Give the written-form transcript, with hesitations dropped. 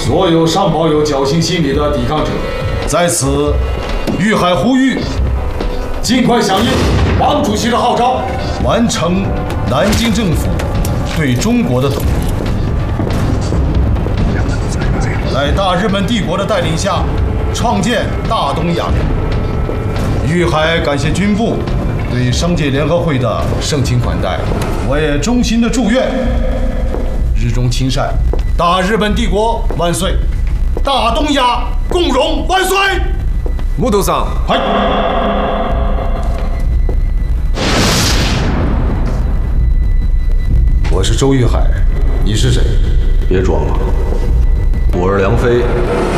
所有尚抱有侥幸心理的抵抗者， 在此，玉海呼吁， 尽快响应王主席的号召， 完成南京政府对中国的统一。在大日本帝国的带领下，创建大东亚。玉海感谢军部对商界联合会的盛情款待，我也衷心的祝愿日中亲善，大日本帝国万岁，大东亚共荣万岁。 木头桑， 嗨。 我是周玉海，你是谁？ 别装了，我是梁飞。